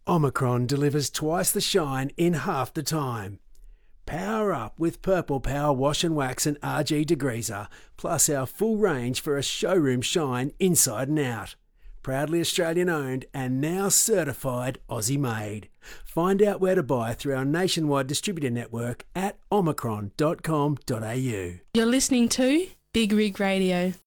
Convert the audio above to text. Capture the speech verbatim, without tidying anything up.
Omicron delivers twice the shine in half the time. Power up with Purple Power Wash and Wax and R G Degreaser, plus our full range for a showroom shine inside and out. Proudly Australian owned and now certified Aussie made. Find out where to buy through our nationwide distributor network at omicron dot com dot a u. You're listening to Big Rig Radio.